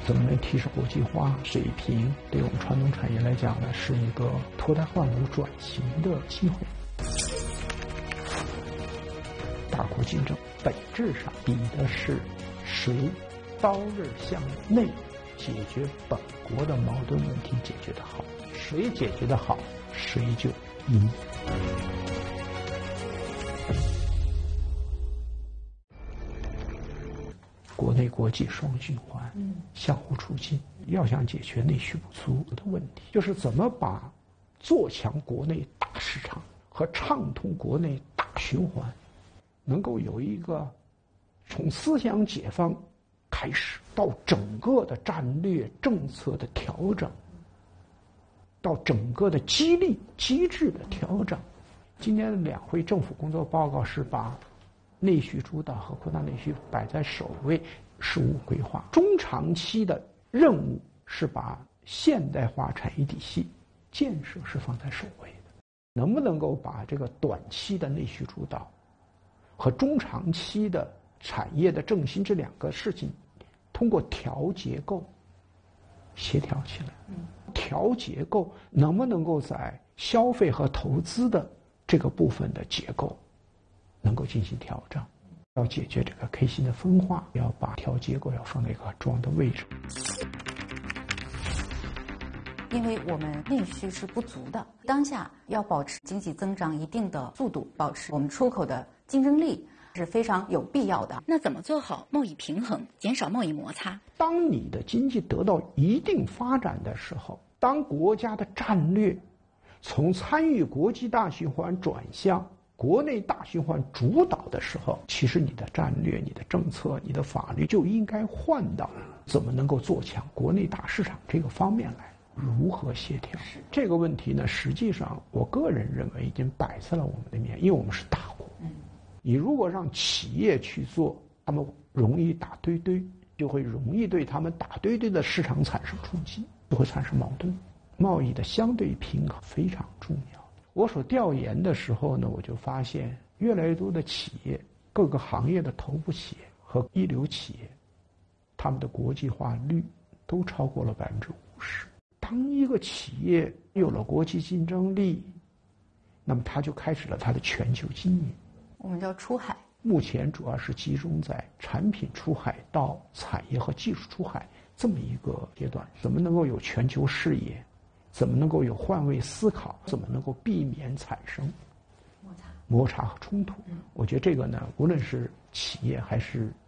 怎么能提升国际化水平，对我们传统产业来讲呢，是一个脱胎换骨转型的机会。大国竞争本质上比的是谁刀刃向内解决本国的矛盾问题解决得好，谁解决得好，谁就赢。国内国际双循环，相互促进。要想解决内需不足的问题，就是怎么把做强国内大市场和畅通国内大循环，能够有一个从思想解放开始，到整个的战略政策的调整，到整个的激励机制的调整。今年的两会政府工作报告是把内需主导和扩大内需摆在首位，事务规划。中长期的任务是把现代化产业体系建设是放在首位的。能不能够把这个短期的内需主导和中长期的产业的振兴这两个事情，通过调结构协调起来？调结构能不能够在消费和投资的这个部分的结构能够进行调整？要解决这个 K 型的分化，要把调结构要放在一个很重要的位置。 因为我们内需是不足的，当下要保持经济增长一定的速度，保持我们出口的竞争力是非常有必要的。 那怎么做好贸易平衡，减少贸易摩擦？ 当你的经济得到一定发展的时候，当国家的战略从参与国际大循环转向国内大循环主导的时候，其实你的战略、你的政策、你的法律就应该换到怎么能够做强国内大市场这个方面来。如何协调这个问题呢？实际上我个人认为已经摆在了我们的面，因为我们是大国。你如果让企业去做，他们容易打堆堆，就会容易对他们打堆堆的市场产生冲击，就会产生矛盾。贸易的相对平衡非常重要。我所调研的时候呢，我就发现越来越多的企业，各个行业的头部企业和一流企业，他们的国际化率都超过了50%。当一个企业有了国际竞争力，那么它就开始了它的全球经营。 我们叫出海。 目前主要是集中在产品出海到产业和技术出海这么一个阶段。怎么能够有全球视野？怎么能够有换位思考？怎么能够避免产生摩擦和冲突？我觉得这个呢，无论是企业还是